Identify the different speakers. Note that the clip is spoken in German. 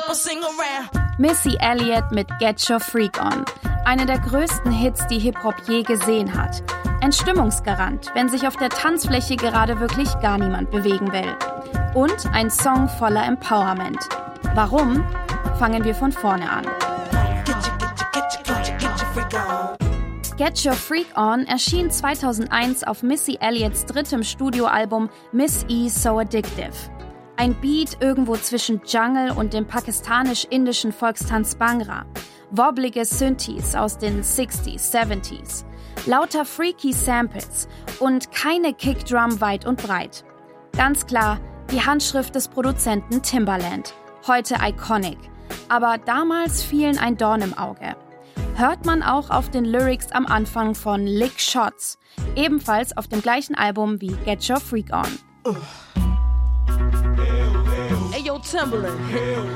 Speaker 1: Missy Elliott mit Get Your Freak On. Eine der größten Hits, die Hip-Hop je gesehen hat. Ein Stimmungsgarant, wenn sich auf der Tanzfläche gerade wirklich gar niemand bewegen will. Und ein Song voller Empowerment. Warum? Fangen wir von vorne an. Get Your Freak On erschien 2001 auf Missy Elliott's drittem Studioalbum Miss E So Addictive. Ein Beat irgendwo zwischen Jungle und dem pakistanisch-indischen Volkstanz Bhangra. Wobblige Synthes aus den 60s, 70s. Lauter freaky Samples und keine Kickdrum weit und breit. Ganz klar, die Handschrift des Produzenten Timbaland. Heute iconic. Aber damals fielen ein Dorn im Auge. Hört man auch auf den Lyrics am Anfang von Lick Shots, ebenfalls auf dem gleichen Album wie Get Your Freak On.
Speaker 2: Hey yo, Timbaland,